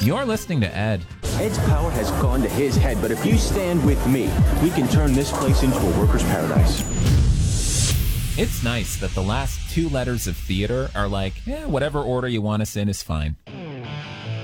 You're listening to Ed. Ed's power has gone to his head, but if you stand with me, we can turn this place into a worker's paradise. It's nice that the last two letters of theater are like, whatever order you want us in is fine.